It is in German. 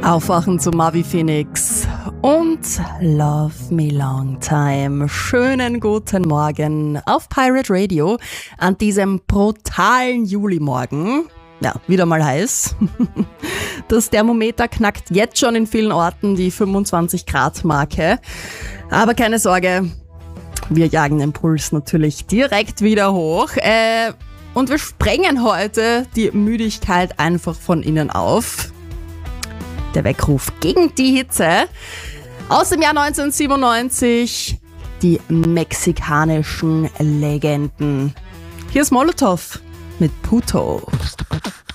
Aufwachen zu Mavi Phoenix und Love Me Long Time. Schönen guten Morgen auf Pirate Radio an diesem brutalen Julimorgen. Ja, wieder mal heiß. Das Thermometer knackt jetzt schon in vielen Orten die 25 Grad Marke. Aber keine Sorge, wir jagen den Puls natürlich direkt wieder hoch. Und wir sprengen heute die Müdigkeit einfach von innen auf. Der Weckruf gegen die Hitze aus dem Jahr 1997, die mexikanischen Legenden. Hier ist Molotov mit Puto.